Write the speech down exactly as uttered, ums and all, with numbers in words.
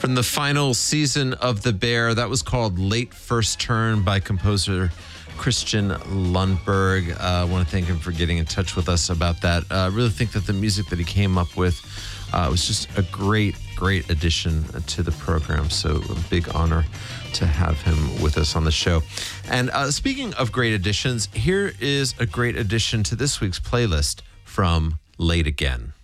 from the final season of The Bear. That was called Late First Turn by composer Christian Lundberg. I uh, want to thank him for getting in touch with us about that. I uh, really think that the music that he came up with uh, was just a great, great addition to the program. So a big honor to have him with us on the show. And uh, speaking of great additions, here is a great addition to this week's playlist from Late Again.